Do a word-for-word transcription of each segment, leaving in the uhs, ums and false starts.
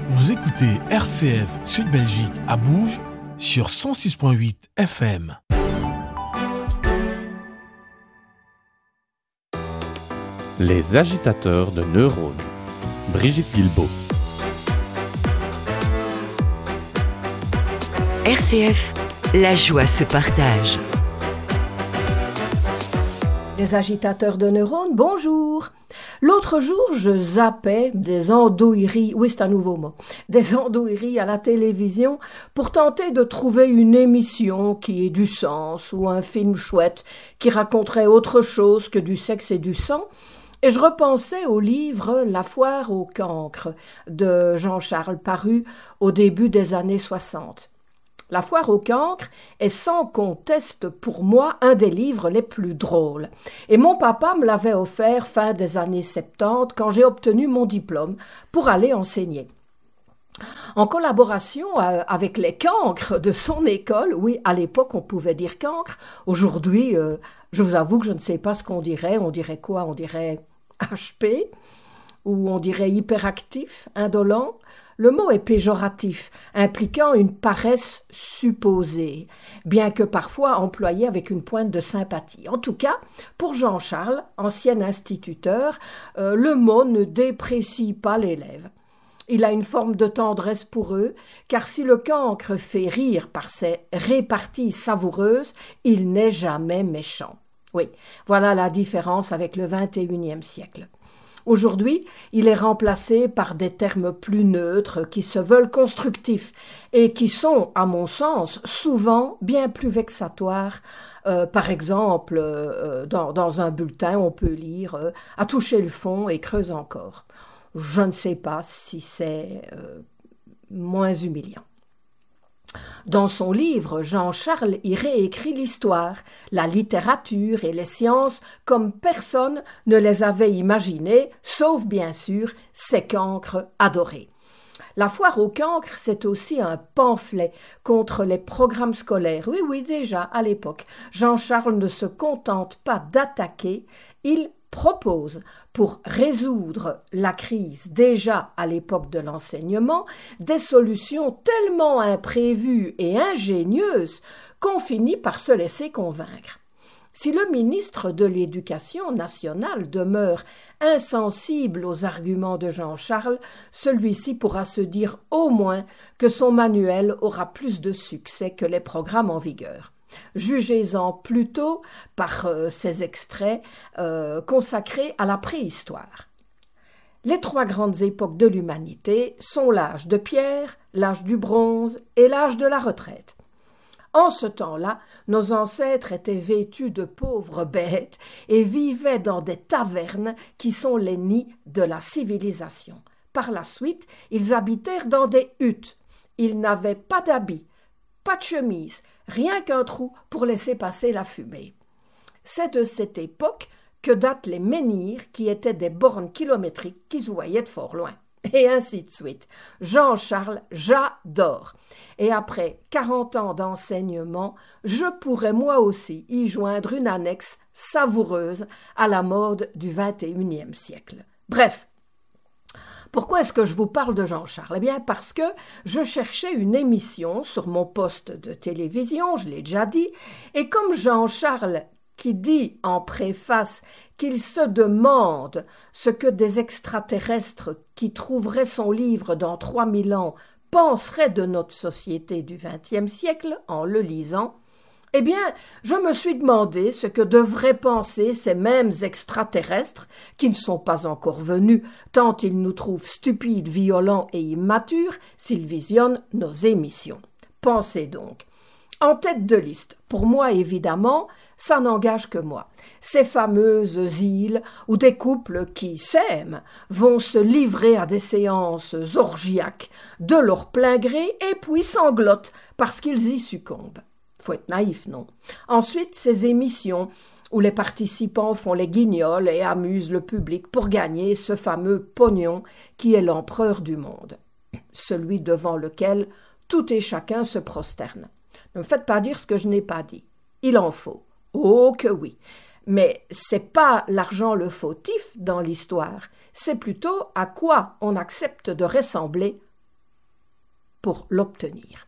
Vous écoutez R C F Sud Belgique à Bouge sur cent six virgule huit F M. Les agitateurs de neurones. Brigitte Guilbeault. R C F, la joie se partage. Les agitateurs de neurones, bonjour. L'autre jour, je zappais des andouilleries, oui c'est un nouveau mot, des andouilleries à la télévision pour tenter de trouver une émission qui ait du sens ou un film chouette qui raconterait autre chose que du sexe et du sang. Et je repensais au livre La foire au cancre de Jean-Charles paru au début des années soixante. La foire au cancre est sans conteste pour moi un des livres les plus drôles. Et mon papa me l'avait offert fin des années soixante-dix quand j'ai obtenu mon diplôme pour aller enseigner. En collaboration avec les cancres de son école, oui, à l'époque on pouvait dire cancre, aujourd'hui euh, je vous avoue que je ne sais pas ce qu'on dirait, on dirait quoi, on dirait H P ou on dirait hyperactif, indolent. Le mot est péjoratif, impliquant une paresse supposée, bien que parfois employé avec une pointe de sympathie. En tout cas, pour Jean-Charles, ancien instituteur, euh, le mot ne déprécie pas l'élève. Il a une forme de tendresse pour eux, car si le cancre fait rire par ses réparties savoureuses, il n'est jamais méchant. Oui, voilà la différence avec le vingt et unième siècle. Aujourd'hui, il est remplacé par des termes plus neutres qui se veulent constructifs et qui sont, à mon sens, souvent bien plus vexatoires. Euh, par exemple, euh, dans, dans un bulletin, on peut lire euh, « à toucher le fond et creuse encore ». Je ne sais pas si c'est euh, moins humiliant. Dans son livre, Jean-Charles y réécrit l'histoire, la littérature et les sciences comme personne ne les avait imaginées, sauf bien sûr ses cancres adorés. La foire au cancre, c'est aussi un pamphlet contre les programmes scolaires. Oui, oui, déjà, à l'époque, Jean-Charles ne se contente pas d'attaquer, il propose, pour résoudre la crise déjà à l'époque de l'enseignement, des solutions tellement imprévues et ingénieuses qu'on finit par se laisser convaincre. Si le ministre de l'Éducation nationale demeure insensible aux arguments de Jean-Charles, celui-ci pourra se dire au moins que son manuel aura plus de succès que les programmes en vigueur. Jugez-en plutôt par euh, ces extraits euh, consacrés à la préhistoire. Les trois grandes époques de l'humanité sont l'âge de pierre, l'âge du bronze et l'âge de la retraite. En ce temps-là, nos ancêtres étaient vêtus de pauvres bêtes et vivaient dans des tavernes qui sont les nids de la civilisation. Par la suite, ils habitèrent dans des huttes. Ils n'avaient pas d'habits, pas de chemise, rien qu'un trou pour laisser passer la fumée. C'est de cette époque que datent les menhirs qui étaient des bornes kilométriques qui se voyaient de fort loin. Et ainsi de suite. Jean-Charles, j'adore. Et après quarante ans d'enseignement, je pourrais moi aussi y joindre une annexe savoureuse à la mode du vingt et unième siècle. Bref. Pourquoi est-ce que je vous parle de Jean-Charles ? Eh bien, parce que je cherchais une émission sur mon poste de télévision, je l'ai déjà dit, et comme Jean-Charles, qui dit en préface qu'il se demande ce que des extraterrestres qui trouveraient son livre dans trois mille ans penseraient de notre société du vingtième siècle en le lisant, eh bien, je me suis demandé ce que devraient penser ces mêmes extraterrestres, qui ne sont pas encore venus, tant ils nous trouvent stupides, violents et immatures, s'ils visionnent nos émissions. Pensez donc. En tête de liste, pour moi évidemment, ça n'engage que moi. Ces fameuses îles où des couples qui s'aiment vont se livrer à des séances orgiaques de leur plein gré et puis sanglotent parce qu'ils y succombent. Faut être naïf, non? Ensuite, ces émissions où les participants font les guignols et amusent le public pour gagner ce fameux pognon qui est l'empereur du monde, celui devant lequel tout et chacun se prosterne. Ne me faites pas dire ce que je n'ai pas dit. Il en faut. Oh que oui. Mais c'est pas l'argent le fautif dans l'histoire. C'est plutôt à quoi on accepte de ressembler pour l'obtenir.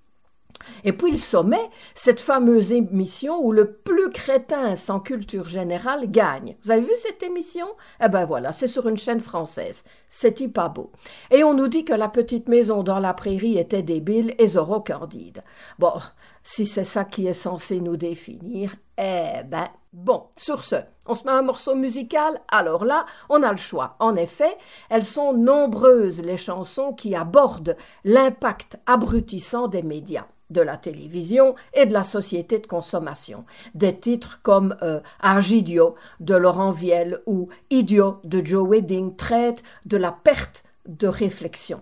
Et puis le sommet, cette fameuse émission où le plus crétin sans culture générale gagne. Vous avez vu cette émission? Eh ben voilà, c'est sur une chaîne française. C'est pas beau. Et on nous dit que la petite maison dans la prairie était débile et zorro-cordide. Bon, si c'est ça qui est censé nous définir, eh ben bon, sur ce, on se met un morceau musical, alors là, on a le choix. En effet, elles sont nombreuses les chansons qui abordent l'impact abrutissant des médias, de la télévision et de la société de consommation. Des titres comme euh, « Âge idiot » de Laurent Viel ou « Idiot » de Joe Wedding traitent de la perte de réflexion.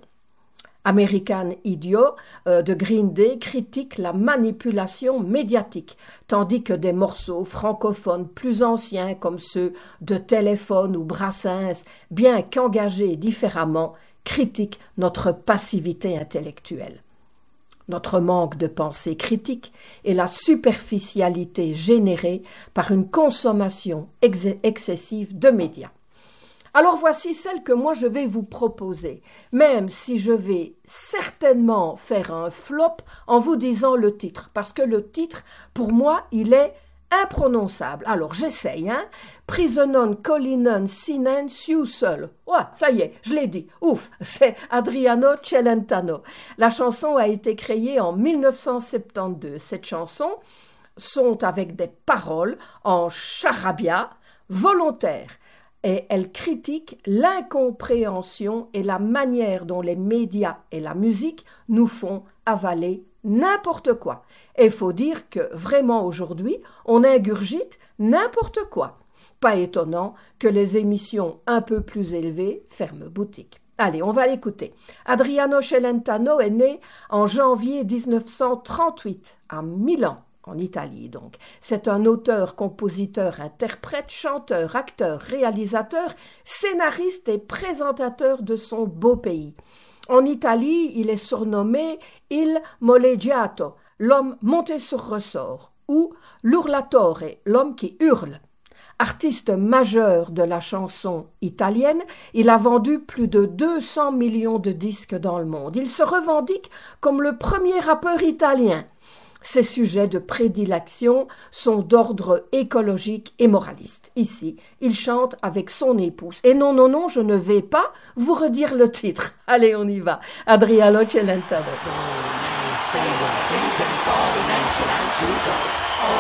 American Idiot euh, de Green Day critique la manipulation médiatique, tandis que des morceaux francophones plus anciens comme ceux de Téléphone ou Brassens, bien qu'engagés différemment, critiquent notre passivité intellectuelle. Notre manque de pensée critique et la superficialité générée par une consommation ex- excessive de médias. Alors voici celle que moi je vais vous proposer, même si je vais certainement faire un flop en vous disant le titre, parce que le titre, pour moi, il est imprononçable. Alors j'essaye, hein. Prisonon Collinen Sinen Siu Seul. Ouais, ça y est, je l'ai dit. Ouf, c'est Adriano Celentano. La chanson a été créée en dix-neuf cent soixante-douze. Cette chanson sont avec des paroles en charabia volontaires. Et elle critique l'incompréhension et la manière dont les médias et la musique nous font avaler n'importe quoi. Et il faut dire que vraiment aujourd'hui, on ingurgite n'importe quoi. Pas étonnant que les émissions un peu plus élevées ferment boutique. Allez, on va l'écouter. Adriano Celentano est né en janvier dix-neuf cent trente-huit à Milan, en Italie donc. C'est un auteur, compositeur, interprète, chanteur, acteur, réalisateur, scénariste et présentateur de son beau pays. En Italie, il est surnommé Il Moleggiato, l'homme monté sur ressort, ou l'Urlatore, l'homme qui hurle. Artiste majeur de la chanson italienne, il a vendu plus de deux cents millions de disques dans le monde. Il se revendique comme le premier rappeur italien. Ses sujets de prédilection sont d'ordre écologique et moraliste. Ici, il chante avec son épouse. Et non, non, non, je ne vais pas vous redire le titre. Allez, on y va. Adriano Celentano.